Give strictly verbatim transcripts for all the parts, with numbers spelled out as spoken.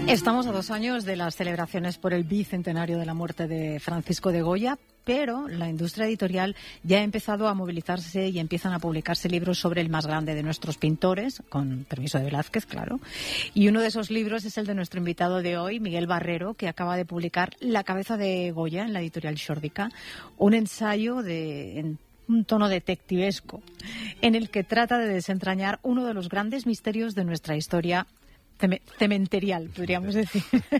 Estamos a dos años de las celebraciones por el bicentenario de la muerte de Francisco de Goya, pero la industria editorial ya ha empezado a movilizarse y empiezan a publicarse libros sobre el más grande de nuestros pintores, con permiso de Velázquez, claro. Y uno de esos libros es el de nuestro invitado de hoy, Miguel Barrero, que acaba de publicar La cabeza de Goya en la editorial Xórdica, un ensayo de... En un tono detectivesco, en el que trata de desentrañar uno de los grandes misterios de nuestra historia cementerial, podríamos decir.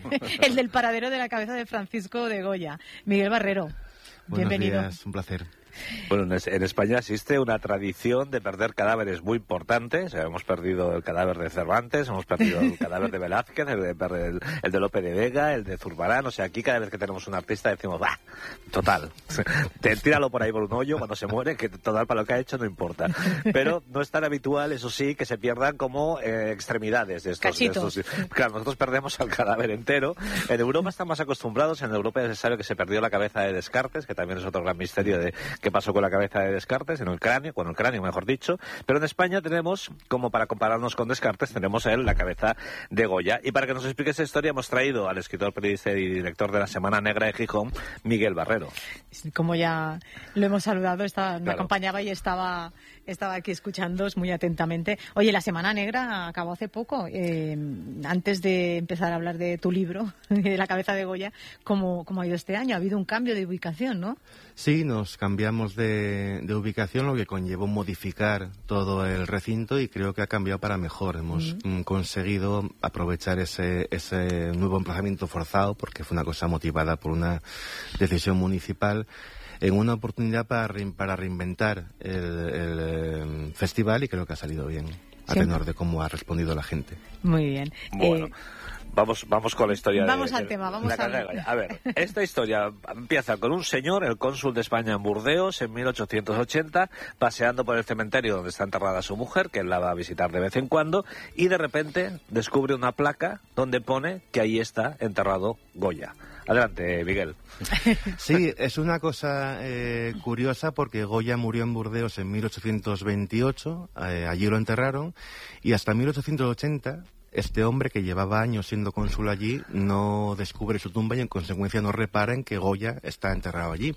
El del paradero de la cabeza de Francisco de Goya. Miguel Barrero, buenos bienvenido. Días, un placer. Bueno, en España existe una tradición de perder cadáveres muy importantes. Hemos perdido el cadáver de Cervantes, hemos perdido el cadáver de Velázquez, el de, el, el de Lope de Vega, el de Zurbarán. O sea, aquí cada vez que tenemos un artista decimos, ¡bah! Total, te, tíralo por ahí por un hoyo cuando se muere, que total para lo que ha hecho no importa. Pero no es tan habitual, eso sí, que se pierdan como eh, extremidades de estos, de estos. Claro, nosotros perdemos el cadáver entero. En Europa están más acostumbrados. En Europa es necesario que se perdió la cabeza de Descartes, que también es otro gran misterio de qué pasó con la cabeza de Descartes, en el cráneo, con el cráneo mejor dicho, pero en España tenemos, como para compararnos con Descartes, tenemos él la cabeza de Goya. Y para que nos explique esa historia hemos traído al escritor, periodista y director de la Semana Negra de Gijón, Miguel Barrero. Como ya lo hemos saludado, está, me claro. acompañaba y estaba, estaba aquí escuchándoos muy atentamente. Oye, la Semana Negra acabó hace poco. Eh, antes de empezar a hablar de tu libro, de la cabeza de Goya, ¿cómo, cómo ha ido este año? Ha habido un cambio de ubicación, ¿no? Sí, nos cambiamos de, de ubicación, lo que conllevó modificar todo el recinto y creo que ha cambiado para mejor. Hemos uh-huh. conseguido aprovechar ese, ese nuevo emplazamiento forzado, porque fue una cosa motivada por una decisión municipal, en una oportunidad para, re, para reinventar el, el, el festival, y creo que ha salido bien, a sí. tenor de cómo ha respondido la gente. Muy bien. Bueno. Eh... Vamos, vamos con la historia. Vamos de, al de, tema, vamos a ver. A ver, esta historia empieza con un señor, el cónsul de España en Burdeos, en mil ochocientos ochenta, paseando por el cementerio donde está enterrada su mujer, que él la va a visitar de vez en cuando, y de repente descubre una placa donde pone que ahí está enterrado Goya. Adelante, Miguel. Sí, es una cosa eh, curiosa porque Goya murió en Burdeos en mil ochocientos veintiocho, eh, allí lo enterraron, y hasta mil ochocientos ochenta... este hombre, que llevaba años siendo cónsul allí, no descubre su tumba y en consecuencia no repara en que Goya está enterrado allí.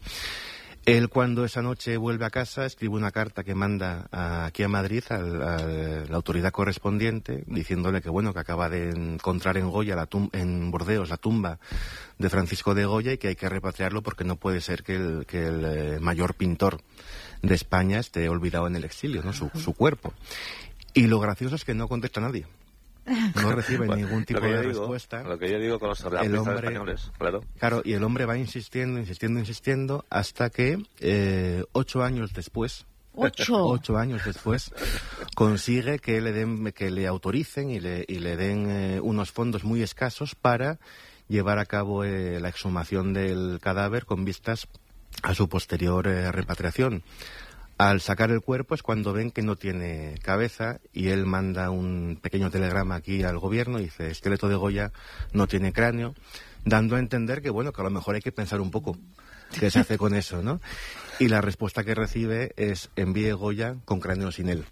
Él, cuando esa noche vuelve a casa, escribe una carta que manda a, aquí a Madrid a la, a la autoridad correspondiente, diciéndole que bueno, que acaba de encontrar en Goya, la tum en Burdeos, la tumba de Francisco de Goya y que hay que repatriarlo porque no puede ser que el, que el eh, mayor pintor de España esté olvidado en el exilio, ¿no? Su, su cuerpo. Y lo gracioso es que no contesta a nadie. No recibe bueno, ningún tipo de digo, respuesta. Lo que yo digo con los artistas españoles, claro. Claro, y el hombre va insistiendo, insistiendo, insistiendo, hasta que eh, ocho años después, ocho, ocho años después, consigue que le den, que le autoricen y le, y le den eh, unos fondos muy escasos para llevar a cabo eh, la exhumación del cadáver con vistas a su posterior eh, repatriación. Al sacar el cuerpo es cuando ven que no tiene cabeza y él manda un pequeño telegrama aquí al gobierno y dice, esqueleto de Goya no tiene cráneo, dando a entender que bueno, que a lo mejor hay que pensar un poco qué se hace con eso, ¿no? Y la respuesta que recibe es, envíe Goya con cráneo sin él.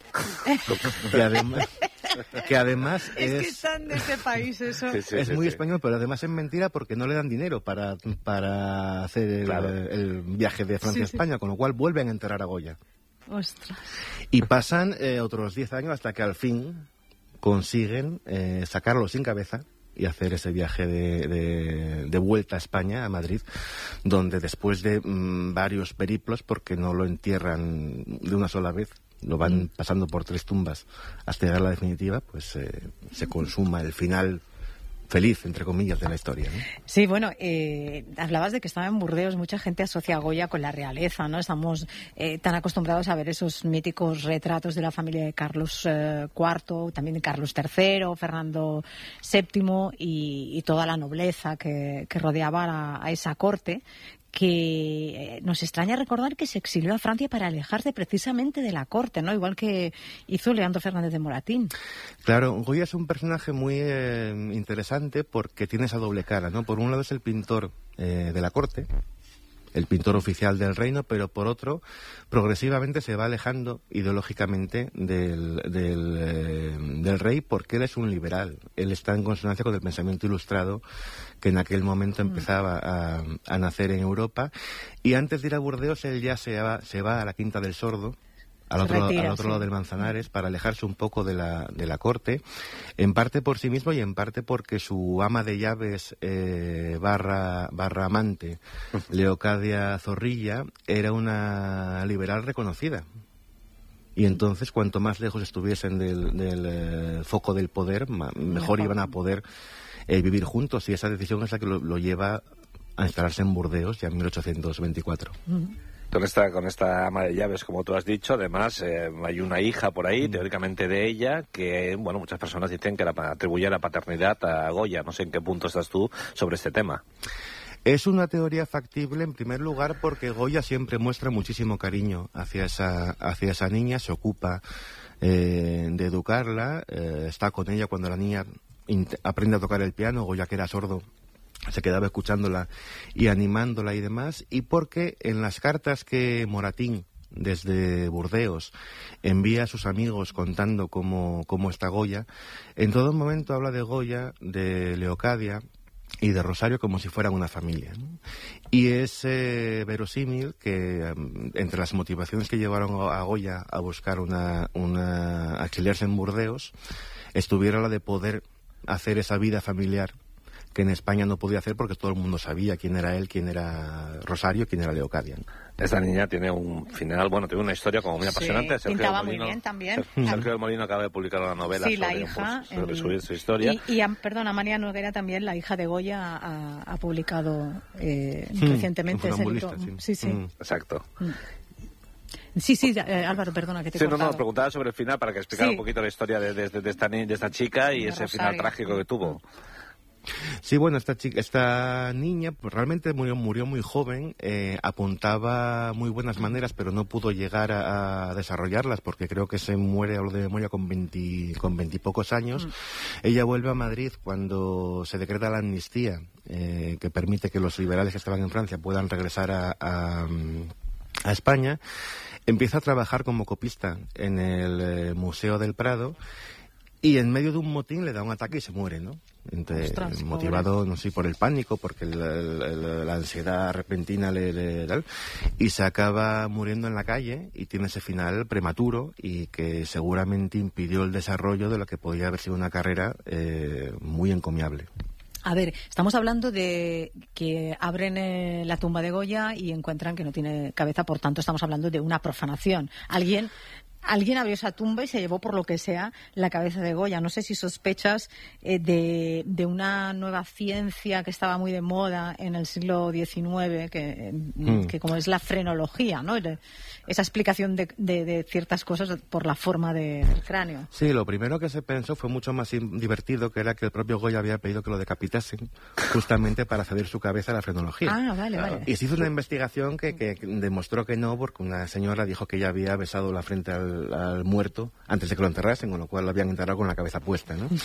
que además, que además es... Es que están de ese país eso. Sí, sí, es sí, muy sí. español, pero además es mentira porque no le dan dinero para, para hacer el, claro. el viaje de Francia sí, a España, sí. con lo cual vuelven a enterrar a Goya. Ostras. Y pasan eh, otros diez años hasta que al fin consiguen eh, sacarlo sin cabeza y hacer ese viaje de, de, de vuelta a España, a Madrid, donde después de mmm, varios periplos, porque no lo entierran de una sola vez, lo van pasando por tres tumbas hasta llegar a la definitiva, pues eh, se consuma el final feliz, entre comillas, de la historia, ¿no? Sí, bueno, eh, hablabas de que estaba en Burdeos, mucha gente asocia a Goya con la realeza, ¿no? Estamos eh, tan acostumbrados a ver esos míticos retratos de la familia de Carlos eh, cuarto, también de Carlos tercero, Fernando séptimo y, y toda la nobleza que, que rodeaba a, a esa corte, que nos extraña recordar que se exilió a Francia para alejarse precisamente de la corte, ¿no? Igual que hizo Leandro Fernández de Moratín. Claro, Goya es un personaje muy eh, interesante porque tiene esa doble cara, ¿no? Por un lado es el pintor eh, de la corte, el pintor oficial del reino, pero por otro, progresivamente se va alejando ideológicamente del, del, eh, del rey, porque él es un liberal. Él está en consonancia con el pensamiento ilustrado que en aquel momento empezaba a, a nacer en Europa. Y antes de ir a Burdeos, él ya se va, se va a la Quinta del Sordo, al otro, retira, al otro sí. lado del Manzanares, para alejarse un poco de la, de la corte, en parte por sí mismo y en parte porque su ama de llaves eh, barra, barra amante, Leocadia Zorrilla, era una liberal reconocida. Y entonces, cuanto más lejos estuviesen del, del eh, foco del poder, ma, mejor iban a poder eh, vivir juntos. Y esa decisión es la que lo, lo lleva a instalarse en Burdeos ya en mil ochocientos veinticuatro. Mm. Con esta, con esta ama de llaves, como tú has dicho, además eh, hay una hija por ahí, mm. teóricamente de ella, que, bueno, muchas personas dicen que la, atribuye la paternidad a Goya. No sé en qué punto estás tú sobre este tema. Es una teoría factible, en primer lugar, porque Goya siempre muestra muchísimo cariño hacia esa, hacia esa niña, se ocupa eh, de educarla, eh, está con ella cuando la niña aprende a tocar el piano. Goya, que era sordo, se quedaba escuchándola y animándola y demás, y porque en las cartas que Moratín, desde Burdeos, envía a sus amigos contando cómo, cómo está Goya, en todo momento habla de Goya, de Leocadia y de Rosario como si fueran una familia, ¿no? Y es eh, verosímil que um, entre las motivaciones que llevaron a Goya a buscar una, una auxiliarse en Burdeos estuviera la de poder hacer esa vida familiar que en España no podía hacer, porque todo el mundo sabía quién era él, quién era Rosario, quién era Leocadia, ¿no? Esta niña tiene un final, bueno, tiene una historia como muy apasionante. Sí, Sergio pintaba Molino, muy bien también. Sergio, Sergio del Molino acaba de publicar una novela sí, sobre, la hija, pues, sobre el... su, su historia. Y, y a, perdón, Amalia Noguera también, la hija de Goya, ha, ha publicado eh, mm, recientemente ese libro. Sí, sí. sí. Mm, exacto. Mm. Sí, sí, eh, Álvaro, perdona que te he Sí, cortado. no, no, preguntaba sobre el final para que explicara sí. un poquito la historia de, de, de, esta, de esta chica y de ese Rosario. Final trágico que tuvo. Sí, bueno, esta chica, esta niña pues realmente murió, murió muy joven, eh, apuntaba muy buenas maneras, pero no pudo llegar a, a desarrollarlas, porque creo que se muere, hablo de memoria, con veinte, con veintipocos años. Mm. Ella vuelve a Madrid cuando se decreta la amnistía, eh, que permite que los liberales que estaban en Francia puedan regresar a, a, a España. Empieza a trabajar como copista en el eh, Museo del Prado, y en medio de un motín le da un ataque y se muere, ¿no? Entonces, Ostras, motivado, pobre. no sé, por el pánico, porque la, la, la ansiedad repentina le, le da, y se acaba muriendo en la calle, y tiene ese final prematuro y que seguramente impidió el desarrollo de lo que podía haber sido una carrera eh, muy encomiable. A ver, estamos hablando de que abren eh, la tumba de Goya y encuentran que no tiene cabeza, por tanto estamos hablando de una profanación. Alguien... Alguien abrió esa tumba y se llevó, por lo que sea, la cabeza de Goya. No sé si sospechas eh, de, de una nueva ciencia que estaba muy de moda en el siglo diecinueve, que, mm. que como es la frenología, ¿no? Esa explicación de, de, de ciertas cosas por la forma de, del cráneo. Sí, lo primero que se pensó fue mucho más divertido, que era que el propio Goya había pedido que lo decapitasen, justamente para ceder su cabeza a la frenología. Ah, vale, vale. Y se hizo una investigación que, que demostró que no, porque una señora dijo que ella había besado la frente al al muerto antes de que lo enterrasen, con lo cual lo habían enterrado con la cabeza puesta, ¿no?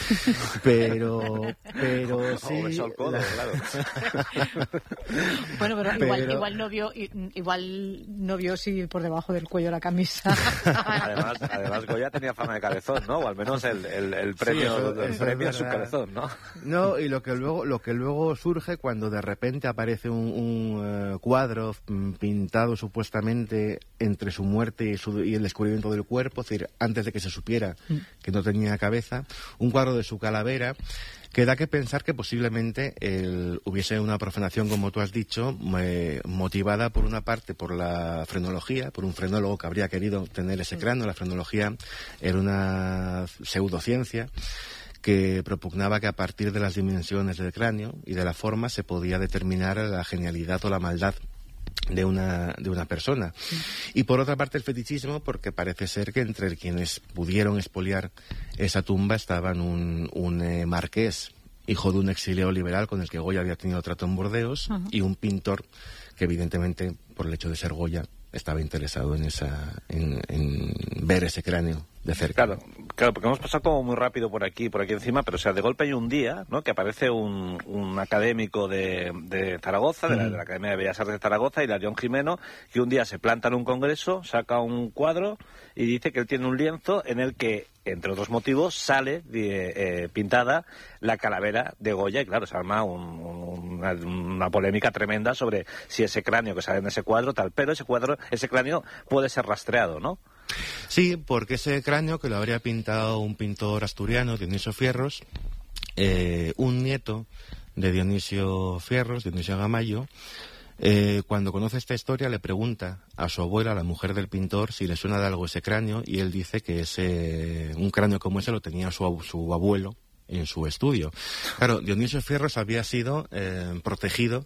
Pero, pero sí... Oh, besó el codo, la... claro. Bueno, pero, pero... Igual, igual no vio, igual no vio si por debajo del cuello la camisa. Además, además Goya tenía fama de cabezón, ¿no? O al menos el, el, el premio, sí, eso, el eso premio es su cabezón, ¿no? No, y lo que luego, lo que luego surge cuando de repente aparece un, un uh, cuadro pintado supuestamente entre su muerte y, su, y el descubrimiento del cuerpo, es decir, antes de que se supiera que no tenía cabeza, un cuadro de su calavera, que da que pensar que posiblemente el, hubiese una profanación, como tú has dicho, eh, motivada por una parte por la frenología, por un frenólogo que habría querido tener ese cráneo. La frenología era una pseudociencia que propugnaba que a partir de las dimensiones del cráneo y de la forma se podía determinar la genialidad o la maldad de una de una persona. Sí. Y por otra parte el fetichismo, porque parece ser que entre quienes pudieron expoliar esa tumba estaban un, un eh, marqués, hijo de un exiliado liberal con el que Goya había tenido trato en Burdeos, uh-huh. y un pintor que evidentemente, por el hecho de ser Goya, estaba interesado en esa en, en ver ese cráneo de cerca. Claro, claro, porque hemos pasado como muy rápido por aquí, por aquí encima, pero o sea, de golpe hay un día, ¿no?, que aparece un, un académico de, de Zaragoza, de la, de la Academia de Bellas Artes de Zaragoza, Hilarión Jimeno, que un día se planta en un congreso, saca un cuadro y dice que él tiene un lienzo en el que, entre otros motivos, sale eh, pintada la calavera de Goya, y claro, se arma un, un, una, una polémica tremenda sobre si ese cráneo que sale en ese cuadro, tal, pero ese cuadro, ese cráneo puede ser rastreado, ¿no? Sí, porque ese cráneo, que lo habría pintado un pintor asturiano, Dionisio Fierros, eh, un nieto de Dionisio Fierros, Dionisio Gamayo, eh, cuando conoce esta historia le pregunta a su abuela, la mujer del pintor, si le suena de algo ese cráneo, y él dice que ese un cráneo como ese lo tenía su, su abuelo en su estudio. Claro, Dionisio Fierros había sido eh, protegido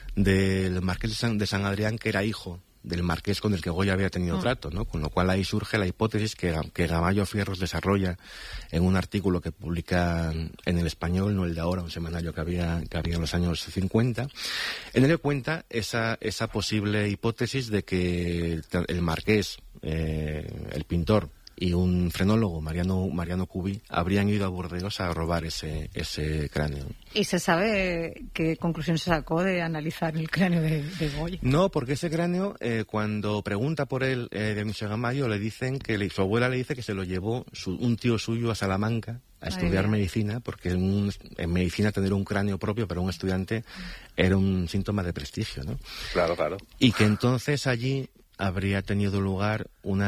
del marqués de San, de San Adrián, que era hijo del marqués con el que Goya había tenido trato, ¿no? Con lo cual ahí surge la hipótesis que, que Gamayo Fierros desarrolla en un artículo que publica en El Español, no el de ahora, un semanario que había, que había en los años cincuenta. En él cuenta esa, esa posible hipótesis de que el marqués, eh, el pintor, y un frenólogo, Mariano, Mariano Cubi, habrían ido a Burdeos a robar ese, ese cráneo. ¿Y se sabe qué conclusión se sacó de analizar el cráneo de, de Goya? No, porque ese cráneo, eh, cuando pregunta por él eh, Dionisio Gamayo, le dicen que le, su abuela le dice que se lo llevó su, un tío suyo a Salamanca a estudiar Ay, medicina, porque en, un, en medicina tener un cráneo propio para un estudiante era un síntoma de prestigio, ¿no? Claro, claro. Y que entonces allí habría tenido lugar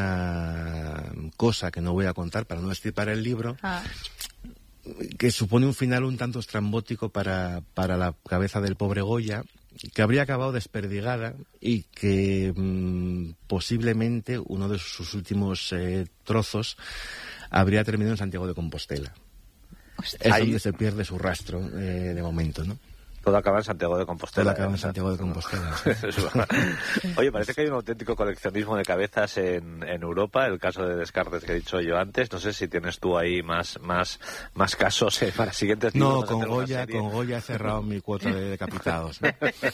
una cosa que no voy a contar para no destripar el libro, ah. que supone un final un tanto estrambótico para, para la cabeza del pobre Goya, que habría acabado desperdigada y que mmm, posiblemente uno de sus últimos eh, trozos habría terminado en Santiago de Compostela. Hostia. Es Ahí... donde se pierde su rastro eh, de momento, ¿no? Todo acaba en Santiago de Compostela. Todo acaba en Santiago de Compostela. Sí. Oye, parece que hay un auténtico coleccionismo de cabezas en, en Europa. El caso de Descartes que he dicho yo antes. No sé si tienes tú ahí más más más casos eh, para siguientes libros. No, con Goya, con Goya he cerrado mi cuota de decapitados, ¿no?